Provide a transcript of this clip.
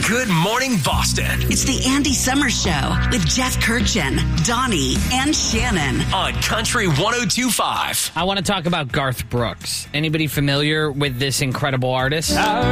Good Morning Boston. It's the Andy Summers Show with Jeff Kirchin, Donnie, and Shannon. On Country 102.5. I want to talk about Garth Brooks. Anybody familiar with this incredible artist?